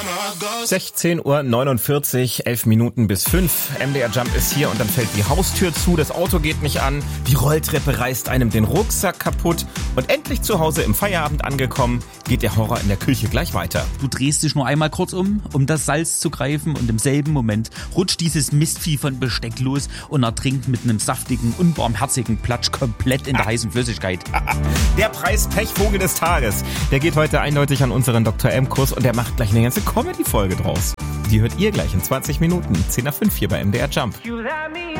16:49 Uhr, 11 Minuten bis 5. MDR Jump ist hier und dann fällt die Haustür zu, das Auto geht nicht an, die Rolltreppe reißt einem den Rucksack kaputt und endlich zu Hause im Feierabend angekommen, geht der Horror in der Küche gleich weiter. Du drehst dich nur einmal kurz um das Salz zu greifen und im selben Moment rutscht dieses Mistvieh von Besteck los und ertrinkt mit einem saftigen, unbarmherzigen Platsch komplett in der heißen Flüssigkeit. Der Preis-Pechvogel des Tages, der geht heute eindeutig an unseren Dr. M-Kurs und der macht gleich eine ganze Comedy-Folge draus. Die hört ihr gleich in 20 Minuten, 10:05 hier bei MDR Jump.